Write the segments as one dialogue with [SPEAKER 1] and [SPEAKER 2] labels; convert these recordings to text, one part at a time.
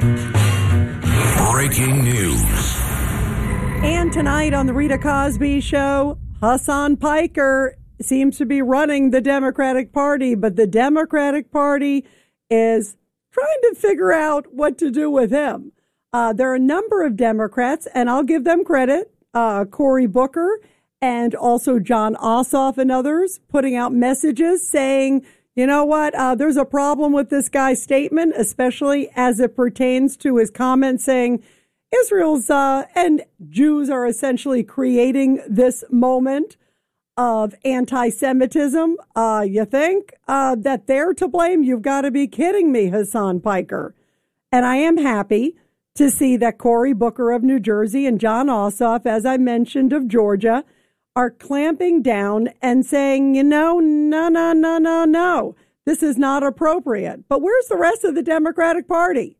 [SPEAKER 1] Breaking news.
[SPEAKER 2] And tonight on the Rita Cosby Show, Hassan Piker seems to be running the Democratic Party, but the Democratic Party is trying to figure out what to do with him. There are a number of Democrats, and I'll give them credit, Cory Booker and also Jon Ossoff and others, putting out messages saying, you know what, there's a problem with this guy's statement, especially as it pertains to his comment saying Israel's and Jews are essentially creating this moment of anti-Semitism. You think that they're to blame? You've got to be kidding me, Hassan Piker. And I am happy to see that Cory Booker of New Jersey and Jon Ossoff, as I mentioned, of Georgia, are clamping down and saying, you know, no. This is not appropriate. But where's the rest of the Democratic Party?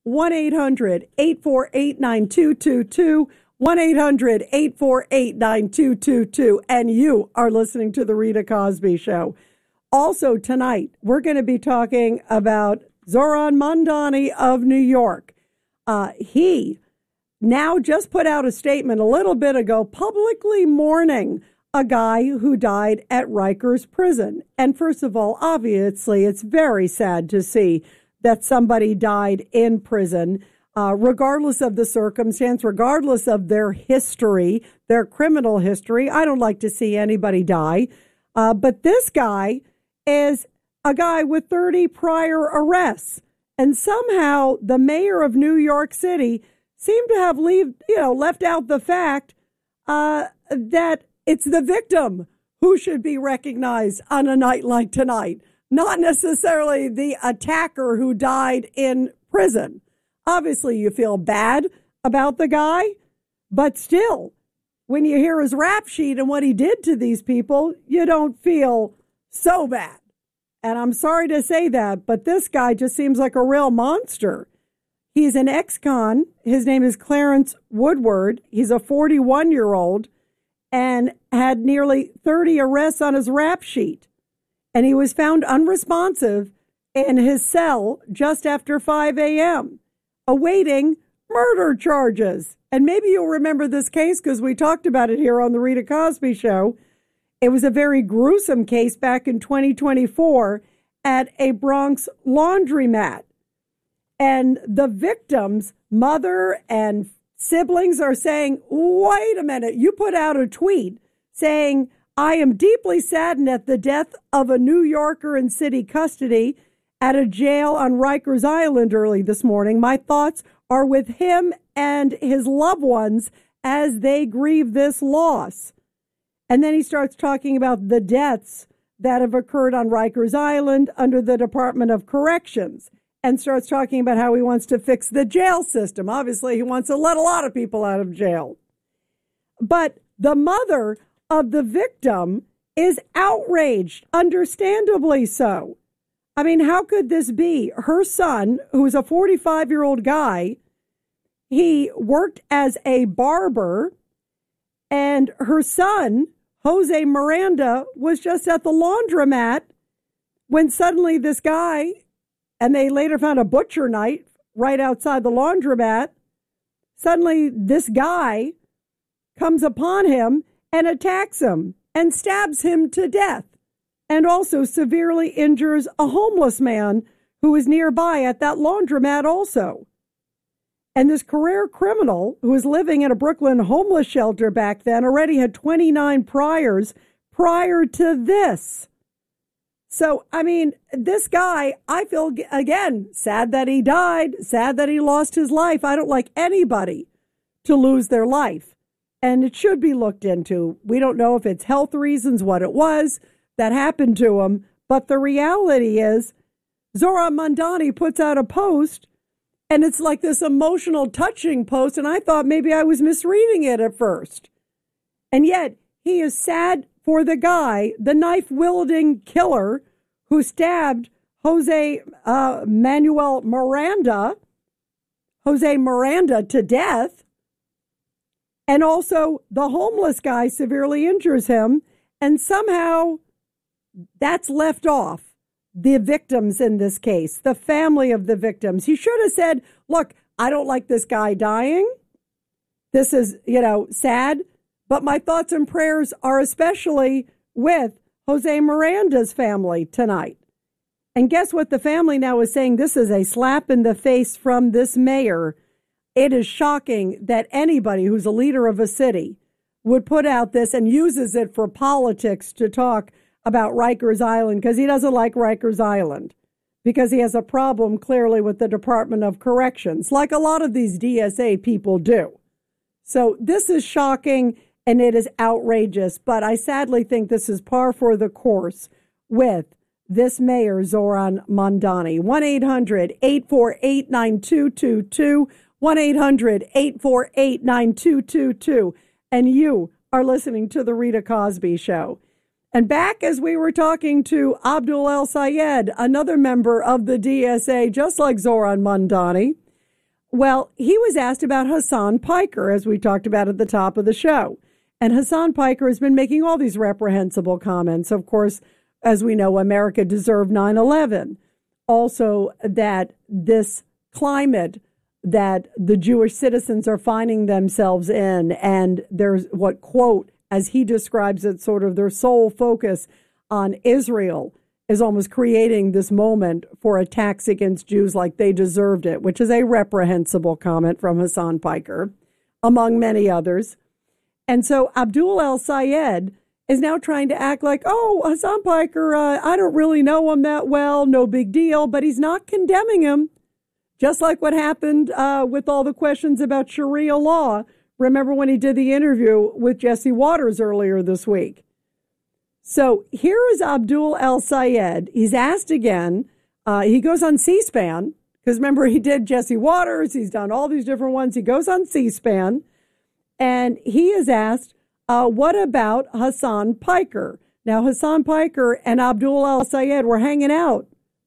[SPEAKER 2] 1-800-848-9222. 1-800-848-9222. And you are listening to The Rita Cosby Show. Also tonight, we're going to be talking about Zohran Mamdani of New York. He now just put out a statement a little bit ago publicly mourning a guy who died at Rikers prison. And first of all, obviously, it's very sad to see that somebody died in prison, regardless of the circumstance, regardless of their history, their criminal history. I don't like to see anybody die. But this guy is a guy with 30 prior arrests. And somehow the mayor of New York City seemed to have left out the fact that it's the victim who should be recognized on a night like tonight, not necessarily the attacker who died in prison. Obviously, you feel bad about the guy, but still, when you hear his rap sheet and what he did to these people, you don't feel so bad. And I'm sorry to say that, but this guy just seems like a real monster. He's an ex-con. His name is Clarence Woodward. He's a 41-year-old and had nearly 30 arrests on his rap sheet. And he was found unresponsive in his cell just after 5 a.m., awaiting murder charges. And maybe you'll remember this case because we talked about it here on the Rita Cosby Show. It was a very gruesome case back in 2024 at a Bronx laundromat. And the victim's mother and siblings are saying, wait a minute, you put out a tweet saying, I am deeply saddened at the death of a New Yorker in city custody at a jail on Rikers Island early this morning. My thoughts are with him and his loved ones as they grieve this loss. And then he starts talking about the deaths that have occurred on Rikers Island under the Department of Corrections and starts talking about how he wants to fix the jail system. Obviously, he wants to let a lot of people out of jail. But the mother of the victim is outraged, understandably so. I mean, how could this be? Her son, who's a 45-year-old guy, he worked as a barber, and her son, Jose Miranda, was just at the laundromat when suddenly this guy, and they later found a butcher knife right outside the laundromat, suddenly this guy comes upon him and attacks him and stabs him to death and also severely injures a homeless man who was nearby at that laundromat also. And this career criminal who was living in a Brooklyn homeless shelter back then already had 29 priors prior to this. So, I mean, this guy, I feel, again, sad that he died, sad that he lost his life. I don't like anybody to lose their life. And it should be looked into. We don't know if it's health reasons, what it was that happened to him. But the reality is, Zohran Mamdani puts out a post, and it's like this emotional, touching post, and I thought maybe I was misreading it at first. And yet, he is sad for the guy, the knife-wielding killer who stabbed Jose Miranda to death, and also the homeless guy severely injures him, and somehow that's left off. the victims in this case, the family of the victims. He should have said, look, I don't like this guy dying. This is, sad. But my thoughts and prayers are especially with Jose Miranda's family tonight. And guess what? The family now is saying this is a slap in the face from this mayor. It is shocking that anybody who's a leader of a city would put out this and uses it for politics to talk about Rikers Island, because he doesn't like Rikers Island, because he has a problem clearly with the Department of Corrections, like a lot of these DSA people do. So this is shocking and it is outrageous, but I sadly think this is par for the course with this mayor, Zoran Mondani. 1-800-848-9222, 1-800-848-9222, and you are listening to The Rita Cosby Show. And back as we were talking to Abdul El-Sayed, another member of the DSA, just like Zoran Mondani, well, he was asked about Hasan Piker, as we talked about at the top of the show. And Hasan Piker has been making all these reprehensible comments. Of course, as we know, America deserved 9/11. Also, that this climate that the Jewish citizens are finding themselves in, and there's what, quote, as he describes it, sort of their sole focus on Israel is almost creating this moment for attacks against Jews like they deserved it, which is a reprehensible comment from Hasan Piker, among many others. And so Abdul El-Sayed is now trying to act like, oh, Hasan Piker, I don't really know him that well, no big deal, but he's not condemning him. Just like what happened with all the questions about Sharia law. Remember when he did the interview with Jesse Waters earlier this week? So here is Abdul El-Sayed. He's asked again. He goes on C-SPAN, because remember, he did Jesse Waters. He's done all these different ones. He goes on C-SPAN, and he is asked, what about Hasan Piker? Now, Hasan Piker and Abdul El-Sayed were hanging out.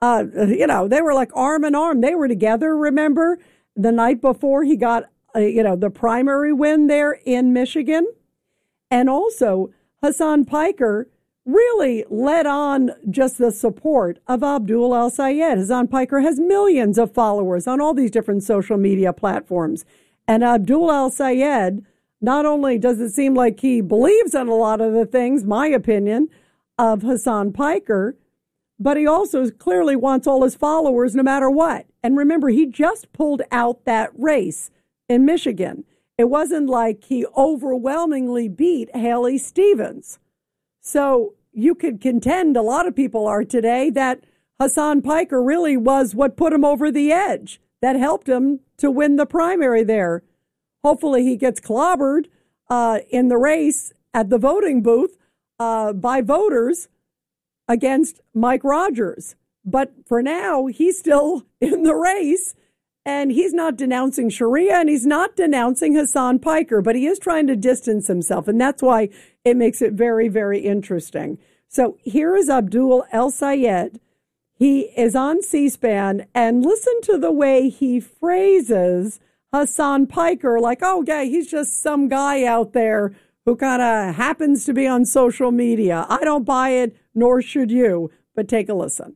[SPEAKER 2] They were like arm in arm. They were together, remember, the night before he got the primary win there in Michigan. And also, Hasan Piker really led on just the support of Abdul El-Sayed. Hasan Piker has millions of followers on all these different social media platforms. And Abdul El-Sayed, not only does it seem like he believes in a lot of the things, my opinion, of Hasan Piker, but he also clearly wants all his followers no matter what. And remember, he just pulled out that race in Michigan. It wasn't like he overwhelmingly beat Haley Stevens. So you could contend, a lot of people are today, that Hasan Piker really was what put him over the edge, that helped him to win the primary there. Hopefully he gets clobbered in the race at the voting booth by voters against Mike Rogers. But for now, he's still in the race. And he's not denouncing Sharia, and he's not denouncing Hasan Piker, but he is trying to distance himself. And that's why it makes it very, very interesting. So here is Abdul El-Sayed. He is on C-SPAN, and listen to the way he phrases Hasan Piker, like, oh, yeah, he's just some guy out there who kind of happens to be on social media. I don't buy it, nor should you, but take a listen.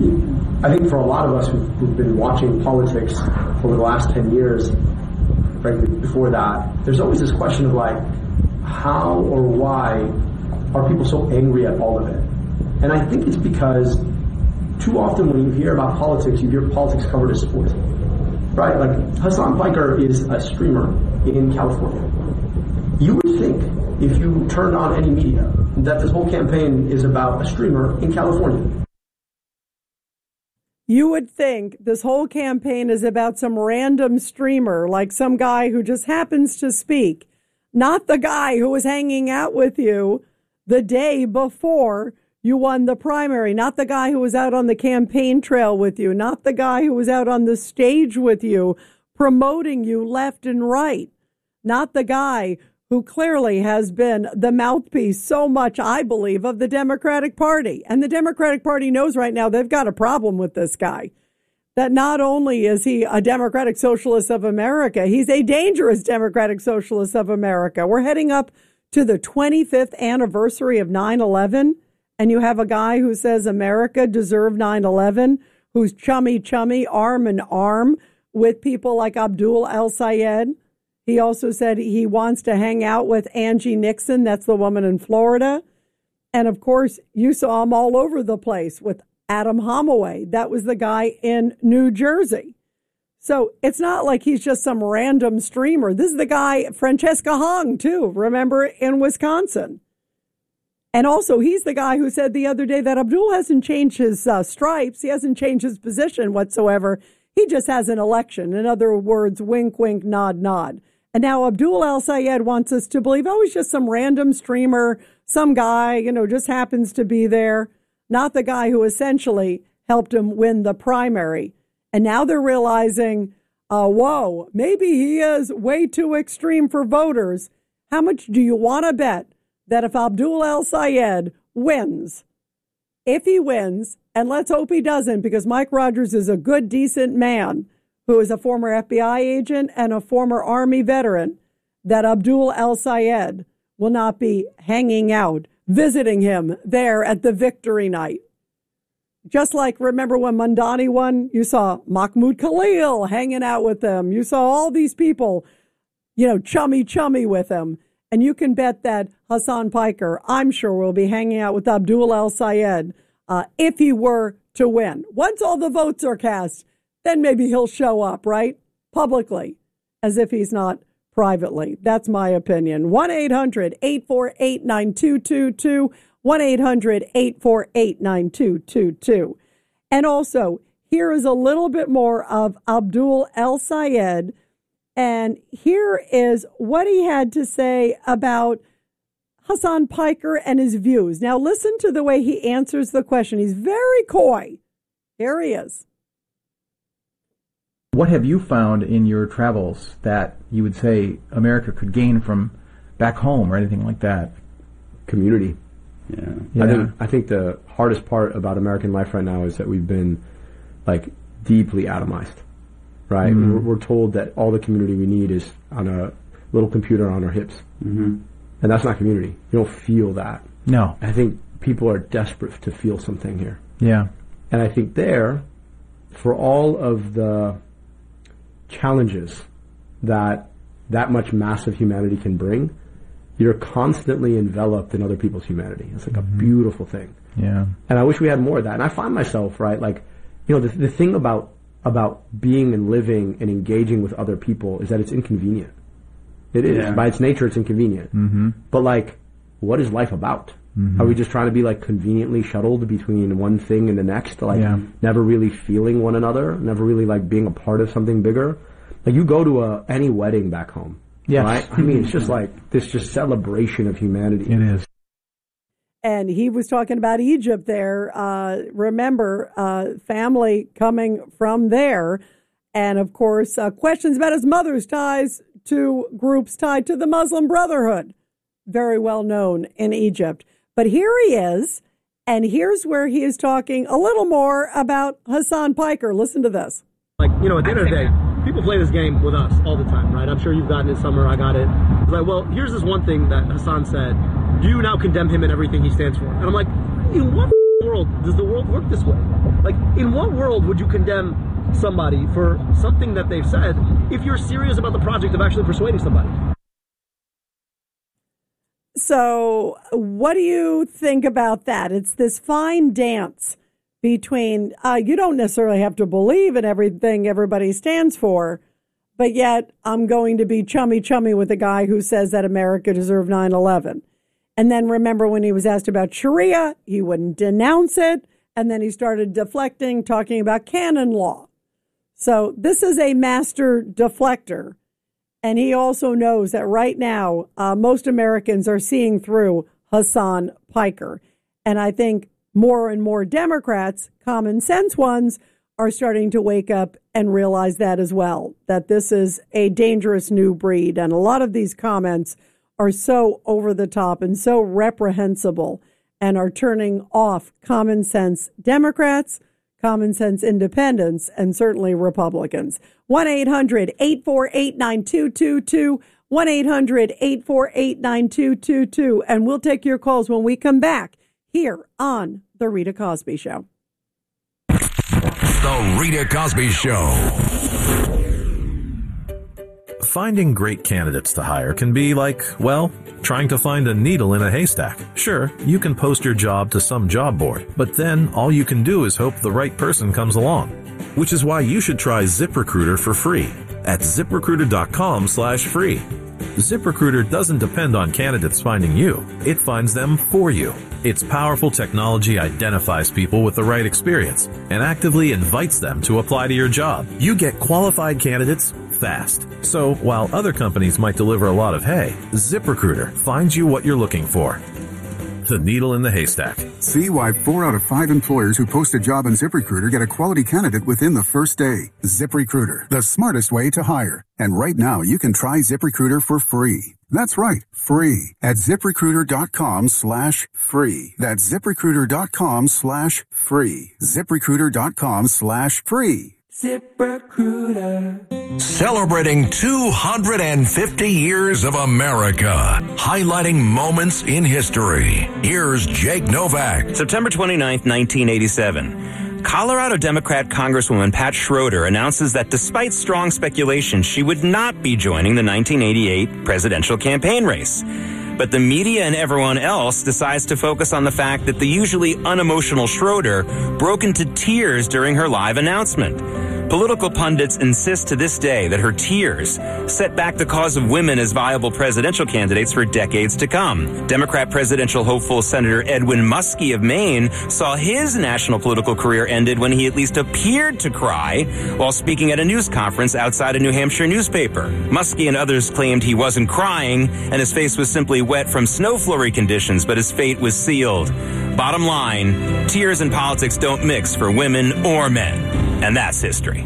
[SPEAKER 3] I think for a lot of us who've been watching politics over the last 10 years, frankly, before that, there's always this question of like, how or why are people so angry at all of it? And I think it's because too often when you hear about politics, you hear politics covered as sport, right? Like Hasan Piker is a streamer in California. You would think if you turned on any media that this whole campaign is about a streamer in California.
[SPEAKER 2] You would think this whole campaign is about some random streamer, like some guy who just happens to speak, not the guy who was hanging out with you the day before you won the primary, not the guy who was out on the campaign trail with you, not the guy who was out on the stage with you, promoting you left and right, not the guy who clearly has been the mouthpiece so much, I believe, of the Democratic Party. And the Democratic Party knows right now they've got a problem with this guy. That not only is he a Democratic Socialist of America, he's a dangerous Democratic Socialist of America. We're heading up to the 25th anniversary of 9/11, and you have a guy who says America deserved 9/11, who's chummy, arm in arm with people like Abdul El-Sayed. He also said he wants to hang out with Angie Nixon. That's the woman in Florida. And, of course, you saw him all over the place with Adam Holloway. That was the guy in New Jersey. So it's not like he's just some random streamer. This is the guy, Francesca Hong, too, remember, in Wisconsin. And also, he's the guy who said the other day that Abdul hasn't changed his stripes. He hasn't changed his position whatsoever. He just has an election. In other words, wink, wink, nod, nod. And now Abdul El-Sayed wants us to believe, oh, he's just some random streamer, some guy, just happens to be there, not the guy who essentially helped him win the primary. And now they're realizing, whoa, maybe he is way too extreme for voters. How much do you want to bet that if Abdul El-Sayed wins, if he wins, and let's hope he doesn't, because Mike Rogers is a good, decent man who is a former FBI agent and a former Army veteran, that Abdul El-Sayed will not be hanging out, visiting him there at the victory night. Just like, remember when Mamdani won, you saw Mahmoud Khalil hanging out with them. You saw all these people, chummy with him. And you can bet that Hasan Piker, I'm sure, will be hanging out with Abdul El-Sayed if he were to win. Once all the votes are cast, then maybe he'll show up, right? Publicly, as if he's not privately. That's my opinion. 1-800-848-9222. 1-800-848-9222. And also, here is a little bit more of Abdul El-Sayed. And here is what he had to say about Hasan Piker and his views. Now, listen to the way he answers the question. He's very coy. Here he is.
[SPEAKER 4] What have you found in your travels that you would say America could gain from back home or anything like that?
[SPEAKER 5] Community.
[SPEAKER 4] Yeah.
[SPEAKER 5] I think the hardest part about American life right now is that we've been deeply atomized, right?
[SPEAKER 4] Mm-hmm.
[SPEAKER 5] We're told that all the community we need is on a little computer on our hips.
[SPEAKER 6] Mm-hmm.
[SPEAKER 5] And that's not community. You don't feel that.
[SPEAKER 4] No.
[SPEAKER 5] I think people are desperate to feel something here.
[SPEAKER 4] Yeah.
[SPEAKER 5] And I think for all of the challenges that much massive humanity can bring, you're constantly enveloped in other people's humanity. It's a beautiful thing.
[SPEAKER 4] Yeah.
[SPEAKER 5] And I wish we had more of that. And I find myself, right, the thing about being and living and engaging with other people is that it's inconvenient. It is.
[SPEAKER 6] Yeah.
[SPEAKER 5] By its nature, it's inconvenient.
[SPEAKER 4] Mm-hmm.
[SPEAKER 5] But, what is life about?
[SPEAKER 4] Mm-hmm.
[SPEAKER 5] Are we just trying to be, conveniently shuttled between one thing and the next? Never really feeling one another? Never really, being a part of something bigger? You go to any wedding back home.
[SPEAKER 4] Yes.
[SPEAKER 5] Right? I mean, it's just this just celebration of humanity.
[SPEAKER 4] It is.
[SPEAKER 2] And he was talking about Egypt there. Remember, family coming from there. And, of course, questions about his mother's ties to groups tied to the Muslim Brotherhood. Very well known in Egypt. But here he is, and here's where he is talking a little more about Hasan Piker. Listen to this.
[SPEAKER 3] At the end of the day, people play this game with us all the time, right? I'm sure you've gotten it, Summer. I got it. Well, here's this one thing that Hasan said. Do you now condemn him and everything he stands for? And I'm like, in what world does the world work this way? In what world would you condemn somebody for something that they've said if you're serious about the project of actually persuading somebody?
[SPEAKER 2] So what do you think about that? It's this fine dance between, you don't necessarily have to believe in everything everybody stands for, but yet I'm going to be chummy with a guy who says that America deserved 9/11. And then remember when he was asked about Sharia, he wouldn't denounce it. And then he started deflecting, talking about canon law. So this is a master deflector. And he also knows that right now, most Americans are seeing through Hasan Piker. And I think more and more Democrats, common sense ones, are starting to wake up and realize that as well, that this is a dangerous new breed. And a lot of these comments are so over the top and so reprehensible and are turning off common sense Democrats, common sense independents, and certainly Republicans. 1-800-848-9222, 1-800-848-9222, and we'll take your calls when we come back here on The Rita Cosby Show.
[SPEAKER 1] The Rita Cosby Show.
[SPEAKER 6] Finding great candidates to hire can be like, well, trying to find a needle in a haystack. Sure, you can post your job to some job board, but then all you can do is hope the right person comes along. Which is why you should try ZipRecruiter for free at ZipRecruiter.com/free. ZipRecruiter doesn't depend on candidates finding you. It finds them for you. Its powerful technology identifies people with the right experience and actively invites them to apply to your job. You get qualified candidates fast. So while other companies might deliver a lot of hay, ZipRecruiter finds you what you're looking for. The needle in the haystack.
[SPEAKER 7] See why 4 out of 5 employers who post a job on ZipRecruiter get a quality candidate within the first day. ZipRecruiter, the smartest way to hire. And right now, you can try ZipRecruiter for free. That's right, free at ZipRecruiter.com/free. That's ZipRecruiter.com/free. ZipRecruiter.com/free.
[SPEAKER 1] ZipRecruiter. Celebrating 250 years of America. Highlighting moments in history. Here's Jake Novak.
[SPEAKER 8] September 29th, 1987. Colorado Democrat Congresswoman Pat Schroeder announces that despite strong speculation, she would not be joining the 1988 presidential campaign race. But the media and everyone else decides to focus on the fact that the usually unemotional Schroeder broke into tears during her live announcement. Political pundits insist to this day that her tears set back the cause of women as viable presidential candidates for decades to come. Democrat presidential hopeful Senator Edwin Muskie of Maine saw his national political career ended when he at least appeared to cry while speaking at a news conference outside a New Hampshire newspaper. Muskie and others claimed he wasn't crying and his face was simply wet from snow flurry conditions, but his fate was sealed. Bottom line, tears and politics don't mix for women or men. And that's history.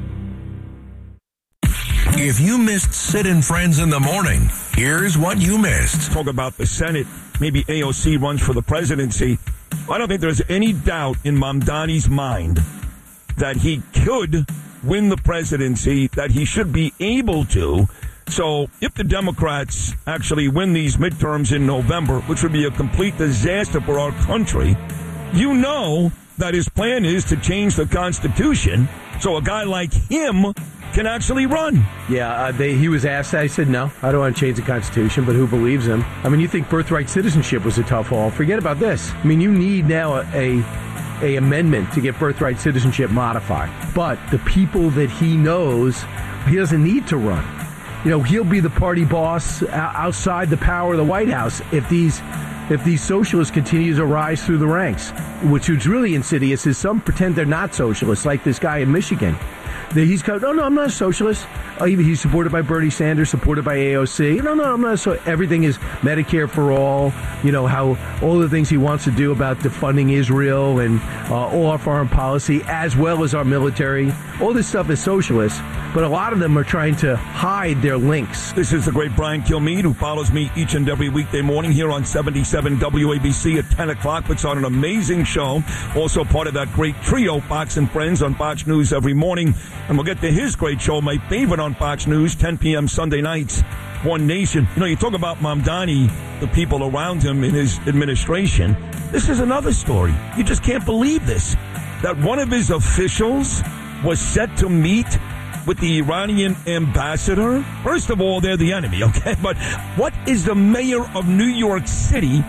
[SPEAKER 1] If you missed Sid and Friends in the morning, here's what you missed.
[SPEAKER 9] Talk about the Senate. Maybe AOC runs for the presidency. I don't think there's any doubt in Mamdani's mind that he could win the presidency, that he should be able to. So if the Democrats actually win these midterms in November, which would be a complete disaster for our country, you know that his plan is to change the Constitution so a guy like him can actually run.
[SPEAKER 5] Yeah, he was asked. I said, no, I don't want to change the Constitution, but who believes him? I mean, you think birthright citizenship was a tough haul. Forget about this. I mean, you need now a amendment to get birthright citizenship modified. But the people that he knows, he doesn't need to run. You know, he'll be the party boss outside the power of the White House if these socialists continue to rise through the ranks. Which is really insidious is some pretend they're not socialists, like this guy in Michigan. He's going, no, I'm not a socialist. He's supported by Bernie Sanders, supported by AOC. No, I'm not. So everything is Medicare for all. You know, how all the things he wants to do about defunding Israel and all our foreign policy, as well as our military. All this stuff is socialist, but a lot of them are trying to hide their links.
[SPEAKER 9] This is the great Brian Kilmeade, who follows me each and every weekday morning here on 77 WABC at 10 o'clock. Puts on an amazing show. Also part of that great trio, Fox and Friends, on Fox News every morning. And we'll get to his great show, my favorite on Fox News, 10 p.m. Sunday nights, One Nation. You know, you talk about Mamdani, the people around him in his administration. This is another story. You just can't believe this. That one of his officials was set to meet with the Iranian ambassador. First of all, they're the enemy, okay? But what is the mayor of New York City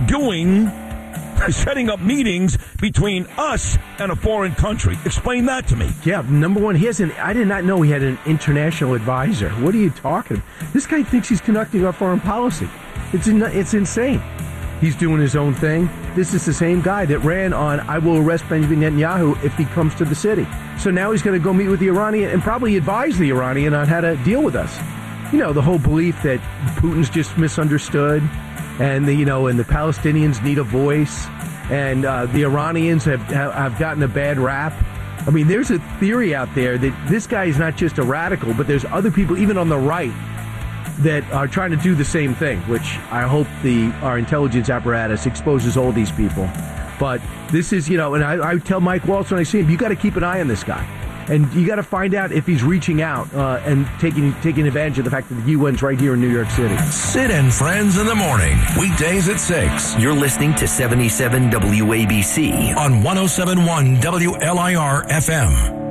[SPEAKER 9] doing setting up meetings between us and a foreign country? Explain that to me.
[SPEAKER 5] Yeah, number one, I did not know he had an international advisor. What are you talking about? This guy thinks he's conducting our foreign policy. It's insane. He's doing his own thing. This is the same guy that ran on, I will arrest Benjamin Netanyahu if he comes to the city. So now he's going to go meet with the Iranian and probably advise the Iranian on how to deal with us. You know, the whole belief that Putin's just misunderstood and the Palestinians need a voice and the Iranians have gotten a bad rap. I mean, there's a theory out there that this guy is not just a radical, but there's other people, even on the right, that are trying to do the same thing, which I hope our intelligence apparatus exposes all these people. But this is, and I tell Mike Waltz when I see him, you got to keep an eye on this guy.
[SPEAKER 10] And you got to find out if he's reaching out and taking advantage of the fact that the UN's right here in New York City.
[SPEAKER 1] Sid and Friends in the morning, weekdays at 6.
[SPEAKER 11] You're listening to 77 WABC
[SPEAKER 1] on 107.1 WLIR FM.